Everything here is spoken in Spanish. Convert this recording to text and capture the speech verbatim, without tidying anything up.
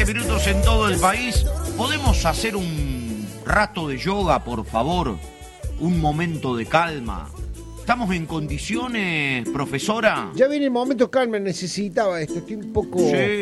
veinte minutos en todo el país. ¿Podemos hacer un rato de yoga, por favor? Un momento de calma. ¿Estamos en condiciones, profesora? Ya viene el momento calma, necesitaba esto. Estoy un poco... Sí.